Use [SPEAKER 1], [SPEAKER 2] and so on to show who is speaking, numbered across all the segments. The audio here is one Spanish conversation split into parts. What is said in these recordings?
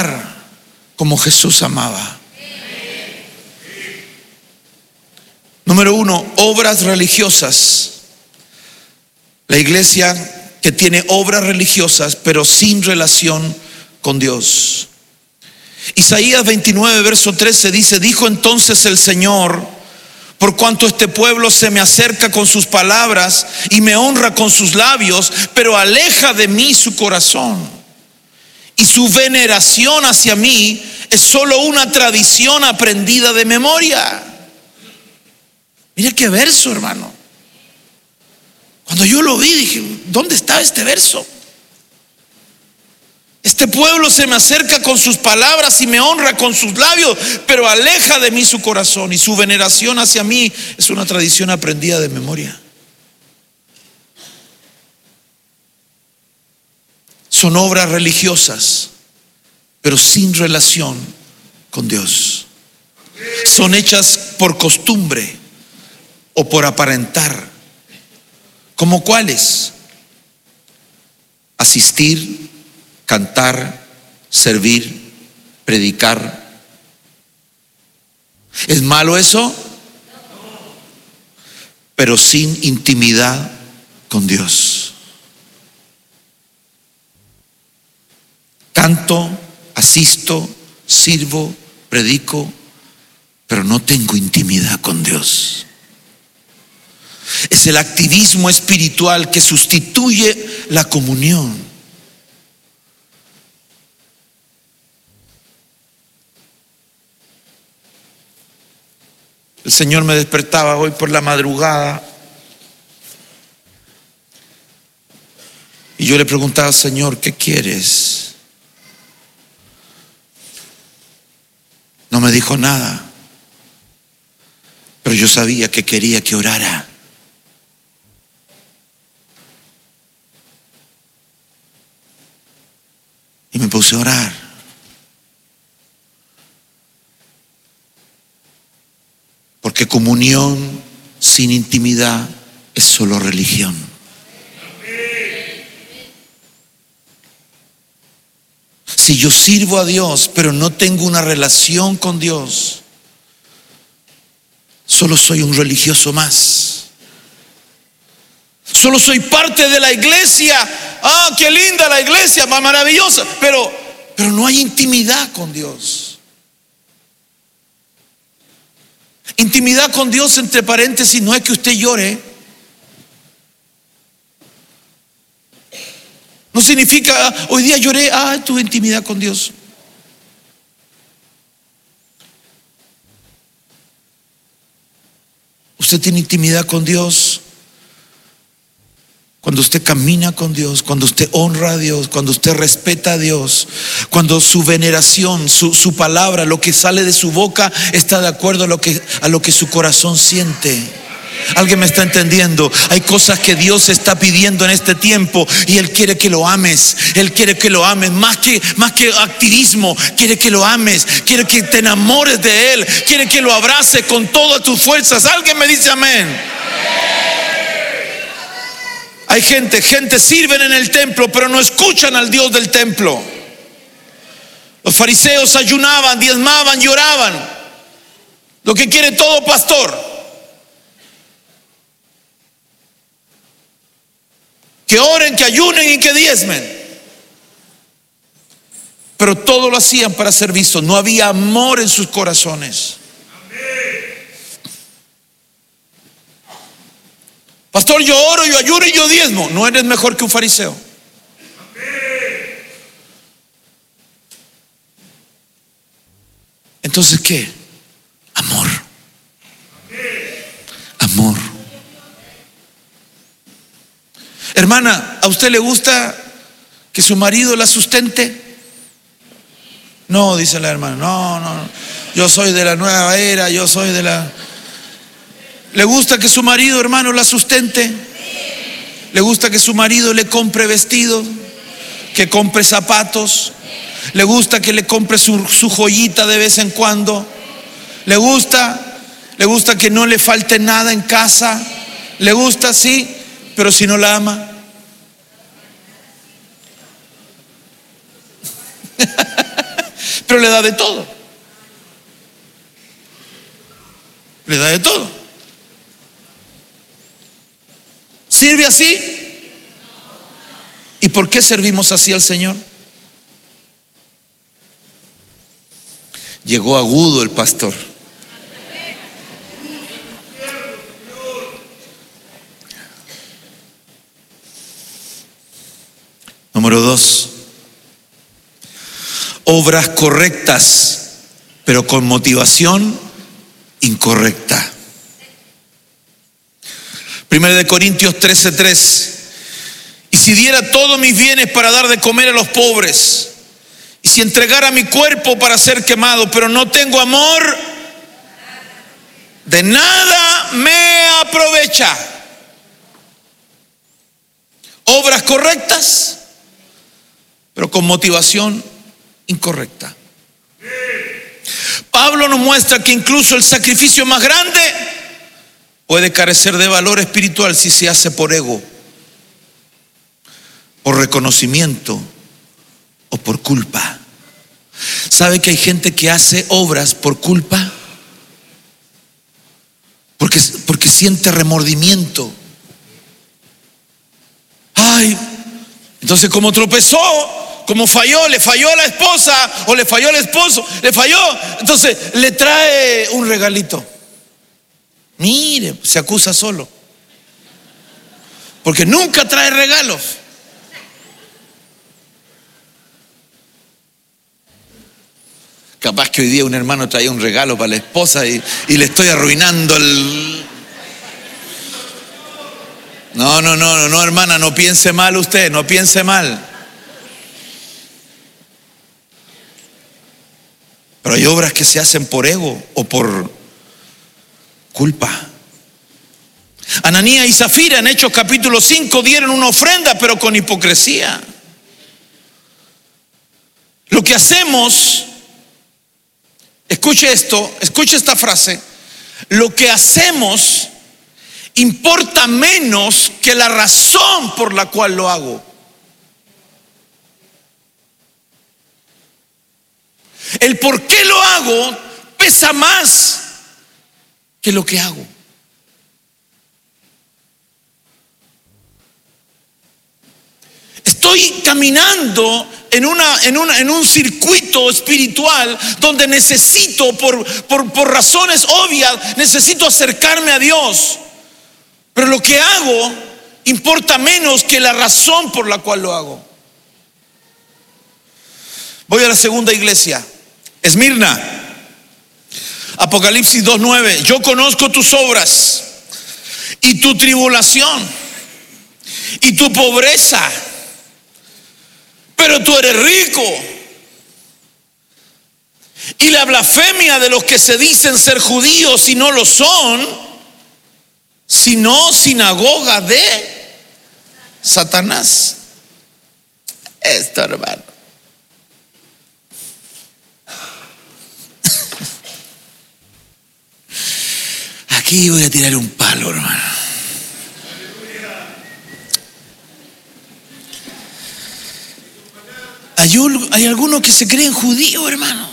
[SPEAKER 1] como Jesús amaba. Número 1, obras religiosas. La iglesia que tiene obras religiosas pero sin relación con Dios. Isaías 29 verso 13 dice: dijo entonces el Señor: por cuanto este pueblo se me acerca con sus palabras y me honra con sus labios, pero aleja de mí su corazón, y su veneración hacia mí es solo una tradición aprendida de memoria. Mire qué verso, hermano. Cuando yo lo vi dije: ¿dónde está este verso? Este pueblo se me acerca con sus palabras y me honra con sus labios, pero aleja de mí su corazón, y su veneración hacia mí es una tradición aprendida de memoria. Son obras religiosas, pero sin relación con Dios. Son hechas por costumbre o por aparentar. ¿Como cuáles? Asistir, cantar, servir, predicar. ¿Es malo eso? Pero sin intimidad con Dios. Canto, asisto, sirvo, predico, pero no tengo intimidad con Dios. Es el activismo espiritual que sustituye la comunión. El Señor me despertaba hoy por la madrugada y yo le preguntaba: Señor, ¿qué quieres? No me dijo nada, pero yo sabía que quería que orara. Y me puse a orar. Porque comunión sin intimidad es solo religión. Si yo sirvo a Dios pero no tengo una relación con Dios, solo soy un religioso más. Solo soy parte de la iglesia. Ah, qué linda la iglesia, más maravillosa, pero no hay intimidad con Dios. Intimidad con Dios, entre paréntesis, no es que usted llore. No significa: hoy día lloré, tuve intimidad con Dios. Usted tiene intimidad con Dios cuando usted camina con Dios, cuando usted honra a Dios, cuando usted respeta a Dios, cuando su veneración, su palabra, lo que sale de su boca está de acuerdo a lo que su corazón siente. ¿Alguien me está entendiendo? Hay cosas que Dios está pidiendo en este tiempo y Él quiere que lo ames. Él quiere que lo ames, más que activismo. Quiere que lo ames, quiere que te enamores de Él, quiere que lo abraces con todas tus fuerzas. ¿Alguien me dice amén? Hay gente sirven en el templo, pero no escuchan al Dios del templo. Los fariseos ayunaban, diezmaban y oraban, lo que quiere todo pastor. Que oren, que ayunen y que diezmen. Pero todo lo hacían para ser vistos. No había amor en sus corazones. Pastor, yo oro, yo ayuno y yo diezmo. No eres mejor que un fariseo. Entonces, ¿qué? Amor. Amor. Hermana, ¿a usted le gusta que su marido la sustente? No, dice la hermana. No. Yo soy de la nueva era, yo soy de la... ¿Le gusta que su marido, hermano, la sustente? ¿Le gusta que su marido le compre vestidos? ¿Que compre zapatos? ¿Le gusta que le compre su joyita de vez en cuando? ¿Le gusta que no le falte nada en casa? ¿Le gusta? Sí, pero si no la ama. pero le da de todo. Le da de todo. ¿Sirve así? ¿Y por qué servimos así al Señor? Llegó agudo el pastor. Número 2. Obras correctas, pero con motivación incorrecta. 1 Corintios 13:3. Y si diera todos mis bienes para dar de comer a los pobres, y si entregara mi cuerpo para ser quemado, pero no tengo amor, de nada me aprovecha. Obras correctas, pero con motivación incorrecta. Pablo nos muestra que incluso el sacrificio más grande puede carecer de valor espiritual si se hace por ego, por reconocimiento o por culpa. ¿Sabe que hay gente que hace obras por culpa? Porque siente remordimiento. Ay, entonces como tropezó, como falló, le falló a la esposa o le falló al esposo, le falló, entonces le trae un regalito. Mire, se acusa solo, porque nunca trae regalos. Capaz que hoy día un hermano traía un regalo para la esposa y le estoy arruinando el... No, hermana, no piense mal usted, no piense mal. Pero hay obras que se hacen por ego o por culpa. Ananías y Zafira en Hechos capítulo 5 dieron una ofrenda, pero con hipocresía. Lo que hacemos, escuche esto, escuche esta frase: lo que hacemos importa menos que la razón por la cual lo hago. El por qué lo hago pesa más que lo que hago. Estoy caminando en un circuito espiritual donde necesito, por razones obvias, necesito acercarme a Dios. Pero lo que hago importa menos que la razón por la cual lo hago. Voy a la segunda iglesia, Esmirna. Apocalipsis 2:9. Yo conozco tus obras y tu tribulación y tu pobreza, pero tú eres rico. Y la blasfemia de los que se dicen ser judíos y no lo son, sino sinagoga de Satanás. Esto, hermano. Aquí voy a tirar un palo, hermano. Hay algunos que se creen judíos, hermano.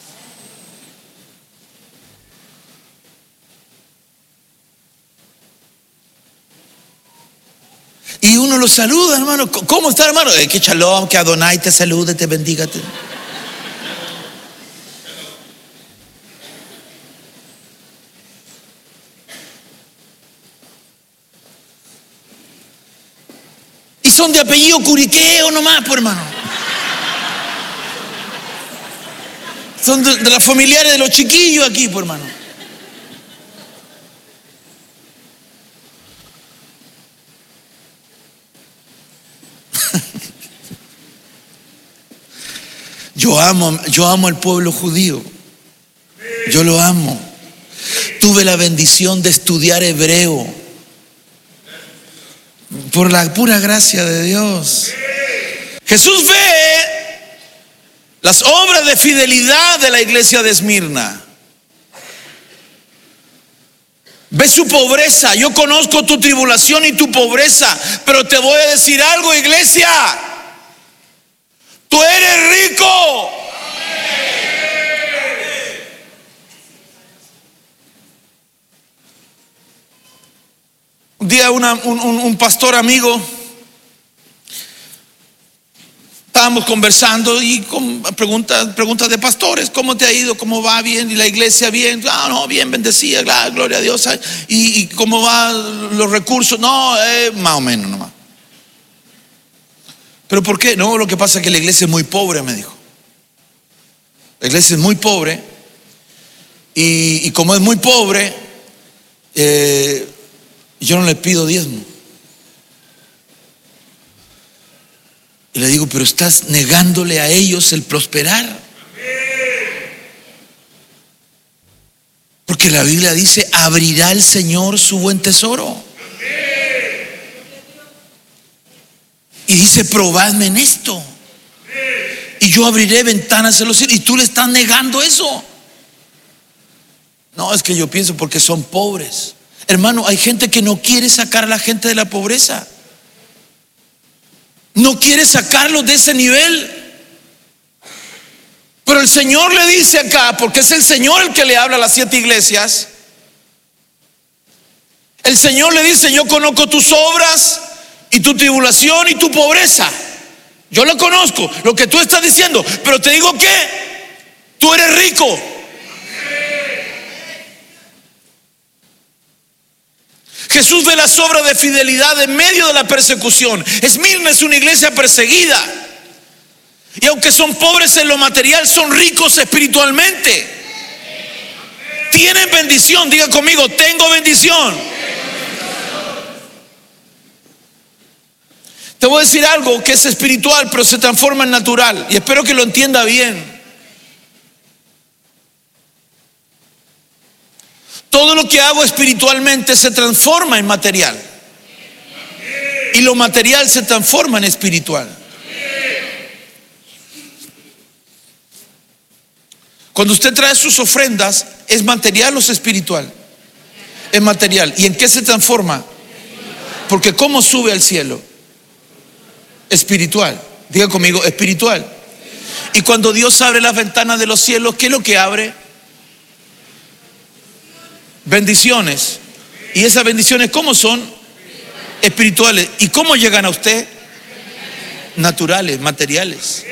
[SPEAKER 1] Y uno lo saluda, hermano. ¿Cómo está, hermano? Que Shalom, que Adonai te salude, te bendiga. Y son de apellido Curiqueo nomás, pues, hermano. Son de las familiares de los chiquillos aquí, pues, hermano. Yo amo al pueblo judío. Yo lo amo. Tuve la bendición de estudiar hebreo por la pura gracia de Dios. Jesús ve las obras de fidelidad de la iglesia de Esmirna. Ve su pobreza. Yo conozco tu tribulación y tu pobreza, pero te voy a decir algo, iglesia. Tú eres rico. Un día un pastor amigo, estábamos conversando y con preguntas de pastores: ¿cómo te ha ido? ¿Cómo va? Bien. ¿Y la iglesia bien? No, bien, bendecida, gloria a Dios. ¿Y cómo van los recursos? No, más o menos nomás. ¿Pero por qué? No, lo que pasa es que la iglesia es muy pobre, me dijo. La iglesia es muy pobre, y como es muy pobre, yo no le pido diezmo. Y le digo: pero estás negándole a ellos el prosperar. Porque la Biblia dice: abrirá el Señor su buen tesoro. Y dice: probadme en esto, y yo abriré ventanas de los cielos. Y tú le estás negando eso. No, es que yo pienso porque son pobres. Hermano, hay gente que no quiere sacar a la gente de la pobreza. No quiere sacarlos de ese nivel. Pero el Señor le dice acá, porque es el Señor el que le habla a las 7 iglesias. El Señor le dice: yo conozco tus obras y tu tribulación y tu pobreza. Yo lo conozco, lo que tú estás diciendo. Pero te digo que tú eres rico. Jesús ve las obras de fidelidad en medio de la persecución. Esmirna es una iglesia perseguida, y aunque son pobres en lo material, son ricos espiritualmente. Tienen bendición. Diga conmigo: tengo bendición. Te voy a decir algo que es espiritual, pero se transforma en natural, y espero que lo entienda bien. Todo lo que hago espiritualmente se transforma en material, y lo material se transforma en espiritual. Cuando usted trae sus ofrendas, ¿es material o es espiritual? Es material. ¿Y en qué se transforma? Porque ¿cómo sube al cielo? Espiritual. Diga conmigo: espiritual. Y cuando Dios abre las ventanas de los cielos, ¿qué es lo que abre? Bendiciones. ¿Y esas bendiciones cómo son? Espirituales. ¿Y cómo llegan a usted? Naturales, materiales.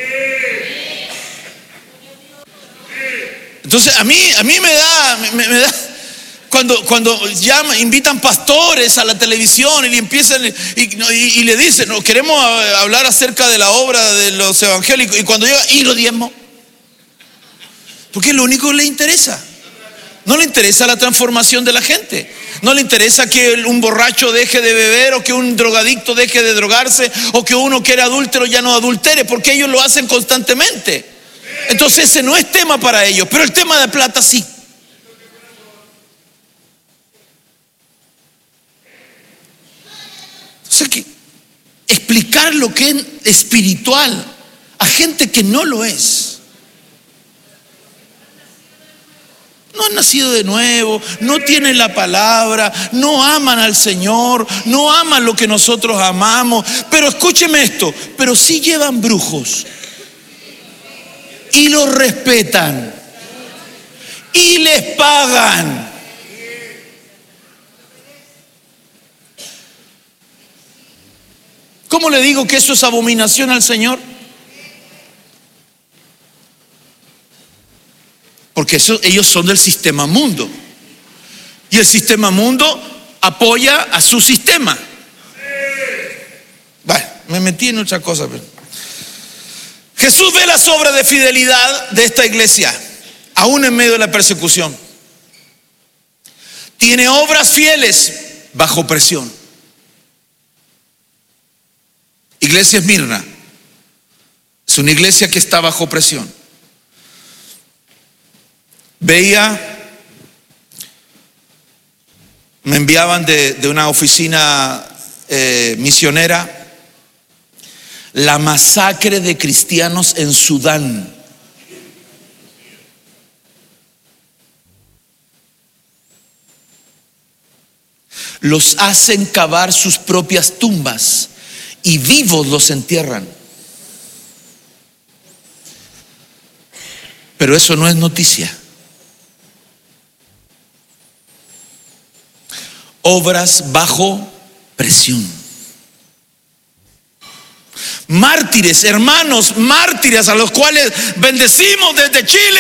[SPEAKER 1] Entonces a mí me da cuando llaman, invitan pastores a la televisión y le empiezan y le dicen: no, queremos hablar acerca de la obra de los evangélicos, y cuando llega: ¿y los diezmos? Porque es lo único que le interesa. No le interesa la transformación de la gente. No le interesa que un borracho deje de beber, o que un drogadicto deje de drogarse, o que uno que era adúltero ya no adultere, porque ellos lo hacen constantemente. Entonces ese no es tema para ellos, pero el tema de plata sí. Entonces, que explicar lo que es espiritual a gente que no lo es. No han nacido de nuevo, no tienen la palabra, no aman al Señor, no aman lo que nosotros amamos. Pero escúcheme esto: pero sí llevan brujos, y los respetan, y les pagan. ¿Cómo le digo que eso es abominación al Señor? Porque ellos son del sistema mundo, y el sistema mundo apoya a su sistema. Bueno, me metí en otra cosa, pero Jesús ve las obras de fidelidad de esta iglesia, aún en medio de la persecución. Tiene obras fieles bajo presión. Iglesia Esmirna es una iglesia que está bajo presión. Me enviaban de una oficina misionera la masacre de cristianos en Sudán. Los hacen cavar sus propias tumbas y vivos los entierran. Pero eso no es noticia. Obras bajo presión. Mártires, hermanos, mártires a los cuales bendecimos desde Chile.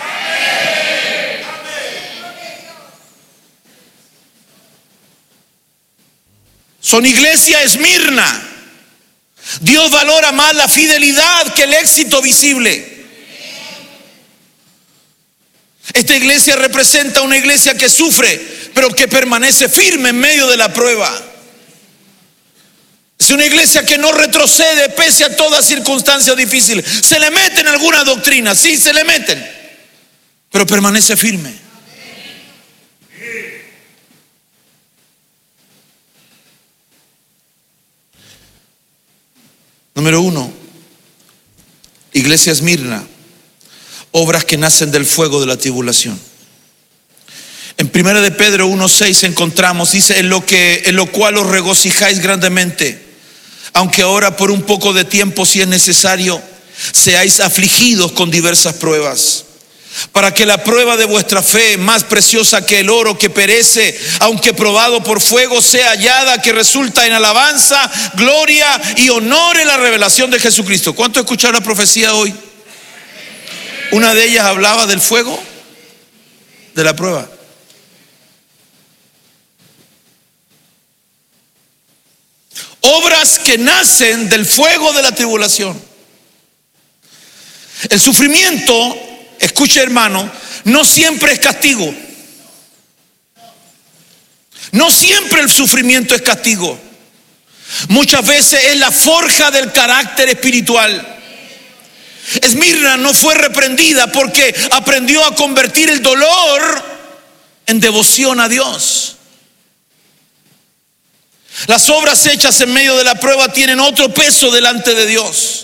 [SPEAKER 1] Son iglesia Esmirna. Dios valora más la fidelidad que el éxito visible. Esta iglesia representa una iglesia que sufre, pero que permanece firme en medio de la prueba. Es una iglesia que no retrocede pese a toda circunstancia difícil. Se le meten alguna doctrina, sí, se le meten, pero permanece firme. Número 1, iglesia Esmirna, obras que nacen del fuego de la tribulación. En 1 de Pedro 1:6 encontramos, dice, en lo cual os regocijáis grandemente, aunque ahora por un poco de tiempo, si es necesario, seáis afligidos con diversas pruebas, para que la prueba de vuestra fe, más preciosa que el oro que perece, aunque probado por fuego, sea hallada, que resulta en alabanza, gloria y honor en la revelación de Jesucristo. ¿Cuánto escucharon la profecía hoy? Una de ellas hablaba del fuego de la prueba. Obras que nacen del fuego de la tribulación. El sufrimiento, escuche hermano, no siempre es castigo. No siempre el sufrimiento es castigo. Muchas veces es la forja del carácter espiritual. Esmirna no fue reprendida porque aprendió a convertir el dolor en devoción a Dios. Las obras hechas en medio de la prueba tienen otro peso delante de Dios.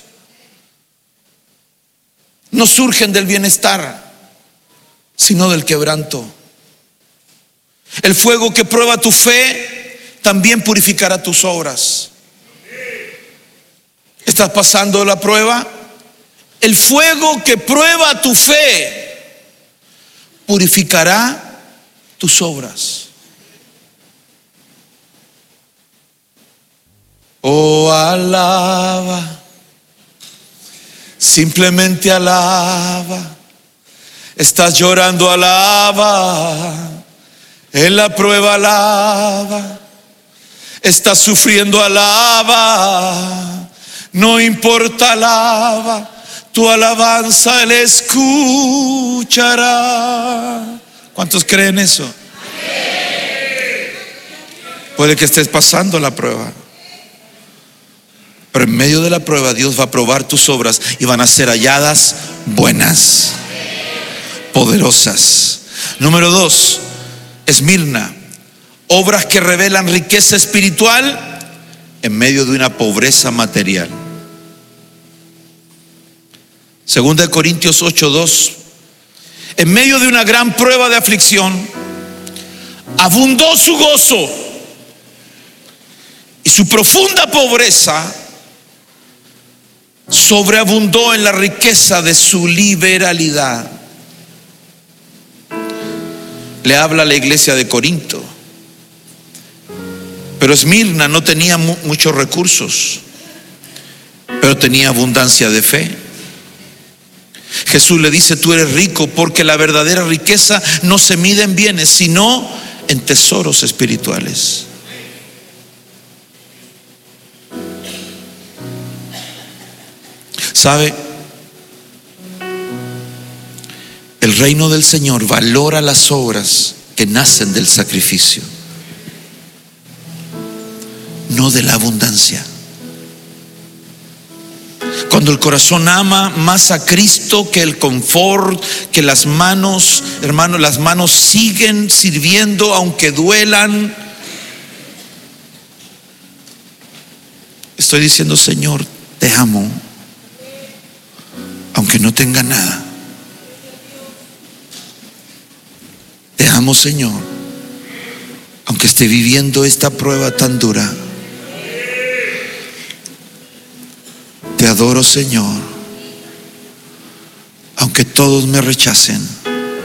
[SPEAKER 1] No surgen del bienestar, sino del quebranto. El fuego que prueba tu fe también purificará tus obras. ¿Estás pasando la prueba? El fuego que prueba tu fe purificará tus obras. Oh, alaba, simplemente alaba. Estás llorando, alaba. En la prueba, alaba. Estás sufriendo, alaba. No importa, alaba. Tu alabanza Él escuchará. ¿Cuántos creen eso? Puede que estés pasando la prueba, pero en medio de la prueba Dios va a probar tus obras y van a ser halladas buenas, poderosas. Número 2, Esmirna, obras que revelan riqueza espiritual en medio de una pobreza material. 2 Corintios 8:2, en medio de una gran prueba de aflicción, abundó su gozo y su profunda pobreza sobreabundó en la riqueza de su liberalidad. Le habla a la iglesia de Corinto, pero Esmirna no tenía muchos recursos, pero tenía abundancia de fe. Jesús le dice: tú eres rico, porque la verdadera riqueza no se mide en bienes, sino en tesoros espirituales. ¿Sabe? El reino del Señor valora las obras que nacen del sacrificio, no de la abundancia. Cuando el corazón ama más a Cristo que el confort, que las manos, hermanos, las manos siguen sirviendo aunque duelan. Estoy diciendo: Señor, te amo, aunque no tenga nada. Te amo, Señor, aunque esté viviendo esta prueba tan dura. Te adoro, Señor, aunque todos me rechacen.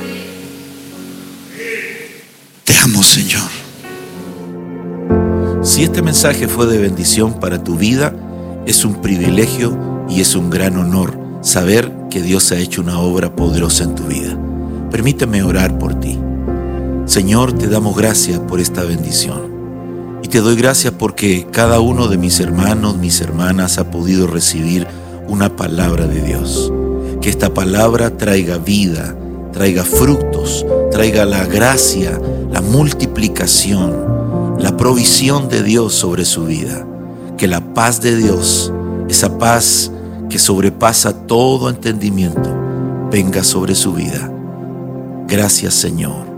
[SPEAKER 1] Te amo, Señor.
[SPEAKER 2] Si este mensaje fue de bendición para tu vida, es un privilegio y es un gran honor saber que Dios ha hecho una obra poderosa en tu vida. Permíteme orar por ti. Señor, te damos gracias por esta bendición. Y te doy gracias porque cada uno de mis hermanos, mis hermanas ha podido recibir una palabra de Dios. Que esta palabra traiga vida, traiga frutos, traiga la gracia, la multiplicación, la provisión de Dios sobre su vida. Que la paz de Dios, esa paz que sobrepasa todo entendimiento, venga sobre su vida. Gracias, Señor.